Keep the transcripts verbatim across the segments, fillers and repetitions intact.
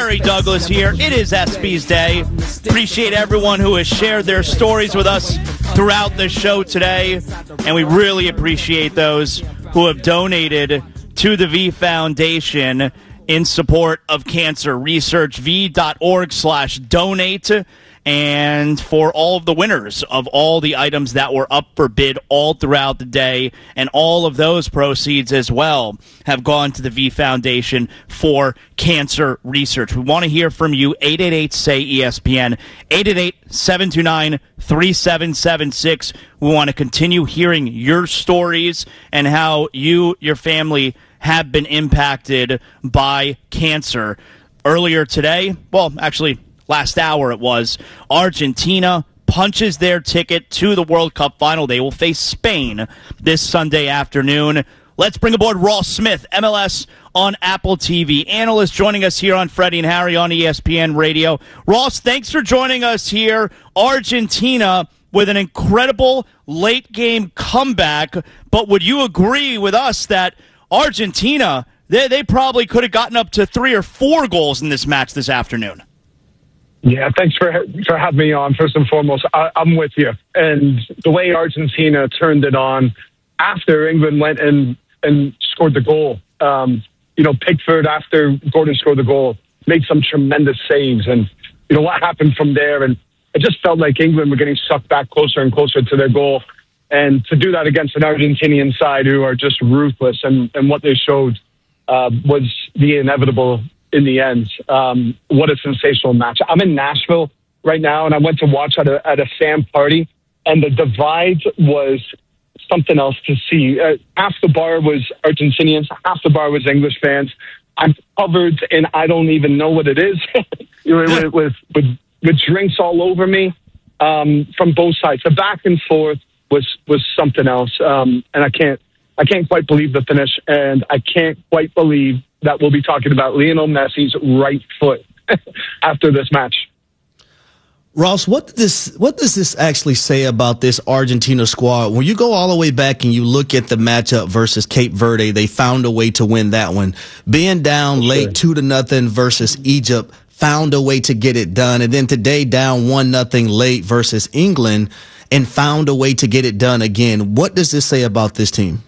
Harry Douglas here. It is ESPYs Day. Appreciate everyone who has shared their stories with us throughout the show today. And we really appreciate those who have donated to the V Foundation in support of cancer research. V.org slash donate. And for all of the winners of all the items that were up for bid all throughout the day, and all of those proceeds as well have gone to the V Foundation for cancer research. We want to hear from you. Eight eight eight, S A Y, E S P N, eight eight eight, seven two nine, three seven seven six. We want to continue hearing your stories and how you, your family, have been impacted by cancer. Earlier today, well, actually, last hour it was, Argentina punches their ticket to the World Cup final. They will face Spain this Sunday afternoon. Let's bring aboard Ross Smith, M L S on Apple T V, analyst joining us here on Freddie and Harry on E S P N Radio. Ross, thanks for joining us here. Argentina with an incredible late-game comeback, but would you agree with us that Argentina, they, they probably could have gotten up to three or four goals in this match this afternoon? Yeah, thanks for for having me on. First and foremost, I, I'm with you. And the way Argentina turned it on after England went and, and scored the goal, um, you know, Pickford, after Gordon scored the goal, made some tremendous saves. And, you know, what happened from there? And it just felt like England were getting sucked back closer and closer to their goal. And to do that against an Argentinian side who are just ruthless, and, and what they showed uh, was the inevitable in the end. Um, what a sensational match. I'm in Nashville right now, and I went to watch at a, at a fan party, and the divide was something else to see. Uh, half the bar was Argentinians, half the bar was English fans. I'm covered, and I don't even know what it is, with, with, with, with drinks all over me um, from both sides. The back and forth was, was something else, um, and I can't, I can't quite believe the finish, and I can't quite believe that we'll be talking about Lionel Messi's right foot after this match. Ross, what did this what does this actually say about this Argentina squad? When you go all the way back and you look at the matchup versus Cape Verde, they found a way to win that one. Being down late sure. two to nothing versus Egypt, found a way to get it done. And then today down one nothing late versus England, and found a way to get it done again. What does this say about this team?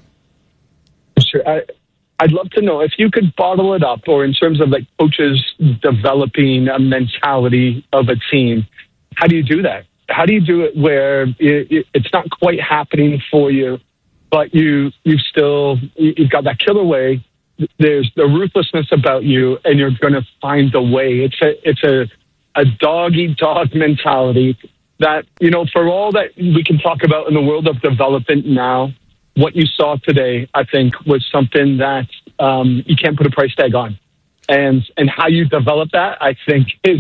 Sure. I, I'd love to know if you could bottle it up, or in terms of like coaches developing a mentality of a team, how do you do that? How do you do it where it, it's not quite happening for you, but you, you've still, you've got that killer way. There's the ruthlessness about you, and you're going to find a way. It's a, it's a, a dog eat dog mentality that, you know, for all that we can talk about in the world of development now, what you saw today, I think, was something that um, you can't put a price tag on. And and how you develop that, I think, is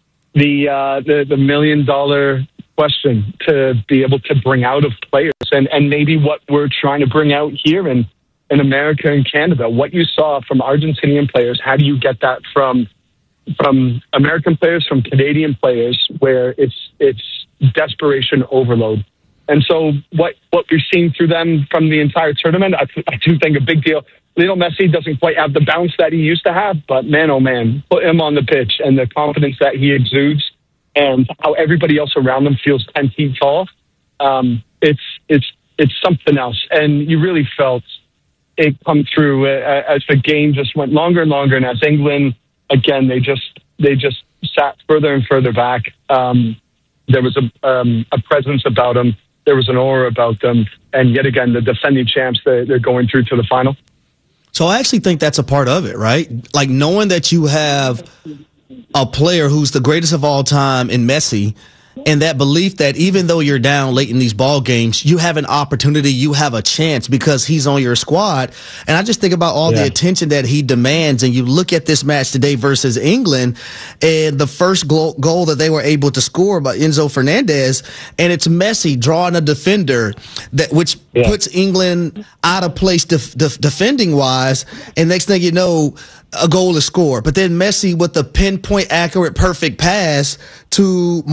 the uh, the, the million-dollar question to be able to bring out of players. And, and maybe what we're trying to bring out here in, in America and Canada. What you saw from Argentinian players, how do you get that from from American players, from Canadian players, where it's it's desperation overload? And so what, what we're seeing through them from the entire tournament, I, th- I do think a big deal. Lionel Messi doesn't quite have the bounce that he used to have, but man, oh man, put him on the pitch and the confidence that he exudes and how everybody else around him feels ten feet tall. Um, it's, it's, it's something else. And you really felt it come through uh, as the game just went longer and longer. And as England, again, they just, they just sat further and further back. Um, there was a, um, a presence about them. There was an aura about them. And yet again, the defending champs, they're, they're going through to the final. So I actually think that's a part of it, right? Like knowing that you have a player who's the greatest of all time in Messi, and that belief that even though you're down late in these ball games, you have an opportunity, you have a chance because he's on your squad. And I just think about all yeah. the attention that he demands. And you look at this match today versus England, and the first goal, goal that they were able to score by Enzo Fernandez, and it's Messi drawing a defender that which yeah. puts England out of place def, def, defending wise. And next thing you know, a goal is scored. But then Messi with the pinpoint accurate perfect pass to Martinez,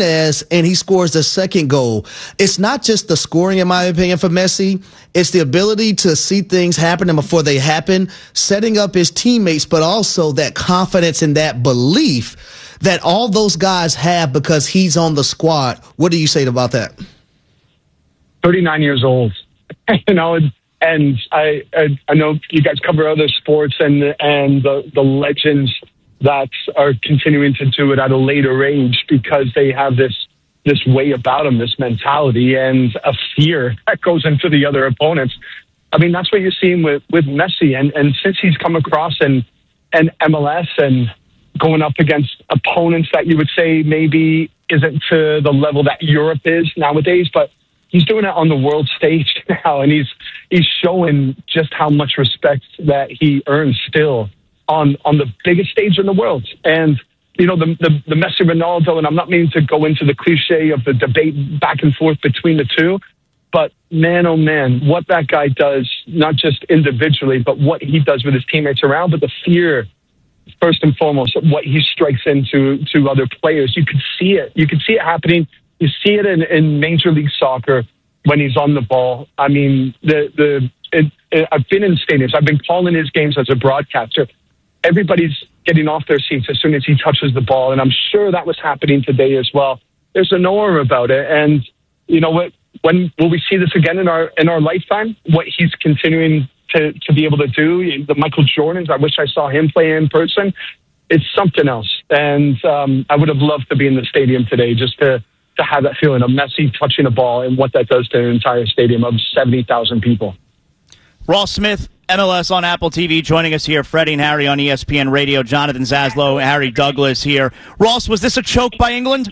Martinez and he scores the second goal. It's not just the scoring, in my opinion, for Messi. It's the ability to see things happening before they happen, setting up his teammates, but also that confidence and that belief that all those guys have because he's on the squad. What do you say about that? thirty-nine years old, you know, and, and I, I I know you guys cover other sports and and the, the legends that are continuing to do it at a later age because they have this this way about them, this mentality and a fear that goes into the other opponents. I mean, that's what you're seeing with, with Messi. And, and since he's come across and, and M L S and going up against opponents that you would say maybe isn't to the level that Europe is nowadays, but he's doing it on the world stage now, and he's he's showing just how much respect that he earns still on on the biggest stage in the world. And you know, the the, the Messi Ronaldo, and I'm not meaning to go into the cliche of the debate back and forth between the two, but man, oh man, what that guy does, not just individually, but what he does with his teammates around, but the fear, first and foremost, what he strikes into to other players. You could see it. You could see it happening. You see it in, in Major League Soccer when he's on the ball. I mean, the the it, it, I've been in stadiums. I've been calling his games as a broadcaster. Everybody's getting off their seats as soon as he touches the ball, and I'm sure that was happening today as well. There's an aura about it, and you know what? When will we see this again in our in our lifetime? What he's continuing to to be able to do, the Michael Jordans. I wish I saw him play in person. It's something else, and um, I would have loved to be in the stadium today just to to have that feeling of Messi touching a ball and what that does to an entire stadium of seventy thousand people. Ross Smith, M L S on Apple T V, joining us here. Freddie and Harry on E S P N Radio. Jonathan Zaslow, Harry Douglas here. Ross, was this a choke by England?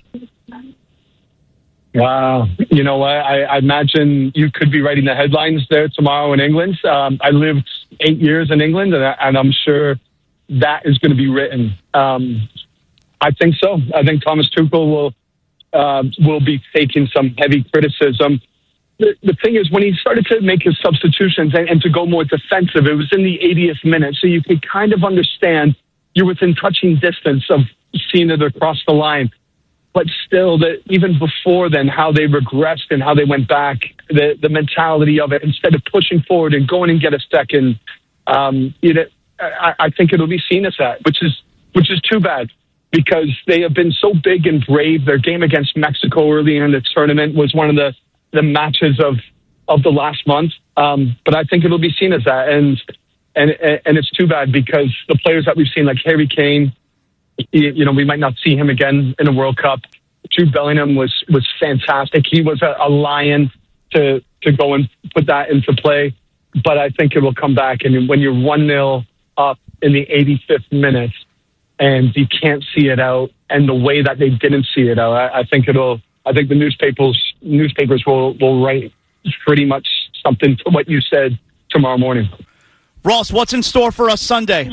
Wow. You know what? I, I imagine you could be writing the headlines there tomorrow in England. Um, I lived eight years in England, and, I, and I'm sure that is going to be written. Um, I think so. I think Thomas Tuchel will uh, will be taking some heavy criticism. The, the thing is, when he started to make his substitutions and, and to go more defensive, it was in the eightieth minute, so you could kind of understand you're within touching distance of seeing it across the line. But still, that even before then, how they regressed and how they went back, the the mentality of it, instead of pushing forward and going and get a second, um, you know, I, I think it'll be seen as that, which is which is too bad because they have been so big and brave. Their game against Mexico early in the tournament was one of the, the matches of of the last month. Um, but I think it'll be seen as that, and and and it's too bad because the players that we've seen, like Harry Kane. You know, we might not see him again in a World Cup. Jude Bellingham was was fantastic. He was a, a lion to to go and put that into play. But I think it will come back. And when you're one nil up in the eighty-fifth minute and you can't see it out, and the way that they didn't see it out, I, I think it'll. I think the newspapers newspapers will will write pretty much something to what you said tomorrow morning. Ross, what's in store for us Sunday?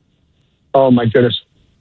Oh my goodness.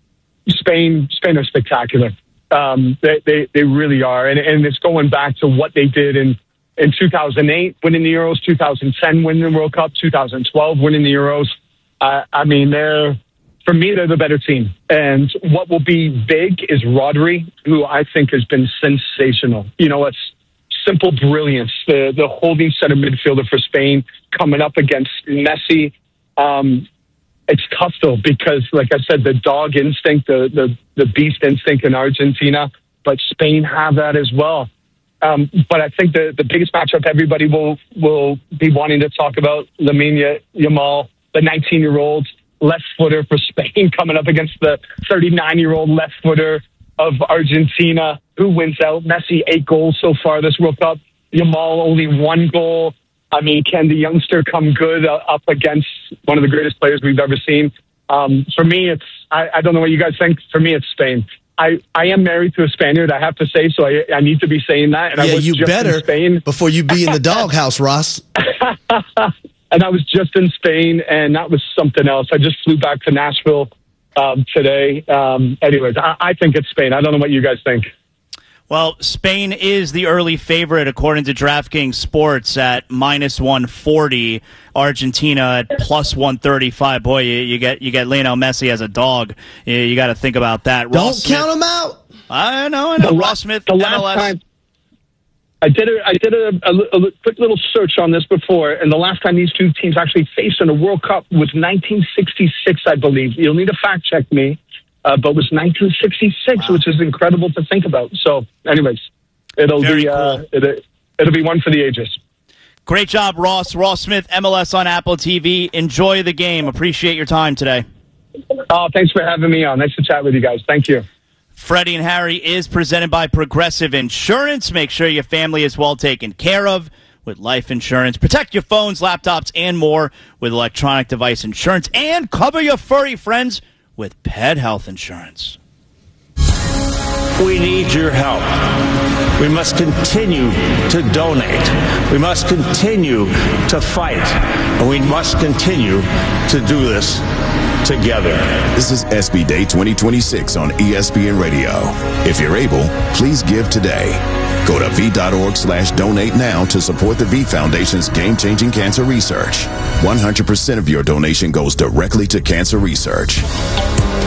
Spain, Spain are spectacular. Um, they, they, they really are, and, and it's going back to what they did in, in two thousand eight, winning the Euros, two thousand ten, winning the World Cup, two thousand twelve, winning the Euros. Uh, I mean, they're for me, they're the better team. And what will be big is Rodri, who I think has been sensational. You know, it's simple brilliance. The the holding center midfielder for Spain coming up against Messi. Um, It's tough, though, because, like I said, the dog instinct, the, the, the beast instinct in Argentina, but Spain have that as well. Um, but I think the, the biggest matchup everybody will will be wanting to talk about, Lamine Yamal, the nineteen-year-old left footer for Spain, coming up against the thirty-nine-year-old left footer of Argentina. Who wins out? Messi, eight goals so far this World Cup. Yamal, only one goal. I mean, can the youngster come good uh, up against one of the greatest players we've ever seen? Um, for me, it's, I, I don't know what you guys think. For me, it's Spain. I, I am married to a Spaniard, I have to say, so I, I need to be saying that. And yeah, I was you just better in Spain. Before you be in the doghouse, Ross. And I was just in Spain, and that was something else. I just flew back to Nashville um, today. Um, anyways, I, I think it's Spain. I don't know what you guys think. Well, Spain is the early favorite according to DraftKings Sports at minus one forty. Argentina at plus one thirty-five. Boy, you, you get you get Lionel Messi as a dog. You, you got to think about that. Don't Ross count Smith, him out. I know, I know. The Ross Smith, the M last L S. time I did a, I did a, a, a quick little search on this before, and the last time these two teams actually faced in a World Cup was nineteen sixty-six, I believe. You'll need to fact check me, uh, but it was nineteen sixty-six, wow. Which is incredible to think about. So, anyways, it'll Very be cool. uh, it, it'll be one for the ages. Great job, Ross. Ross Smith, M L S on Apple T V. Enjoy the game. Appreciate your time today. Oh, thanks for having me on. Nice to chat with you guys. Thank you. Freddie and Harry is presented by Progressive Insurance. Make sure your family is well taken care of with life insurance. Protect your phones, laptops, and more with electronic device insurance. And cover your furry friends with pet health insurance. We need your help. We must continue to donate. We must continue to fight. And we must continue to do this together. This is S B Day twenty twenty-six on E S P N Radio. If you're able, please give today. Go to V.org slash donate now to support the V Foundation's game-changing cancer research. one hundred percent of your donation goes directly to cancer research.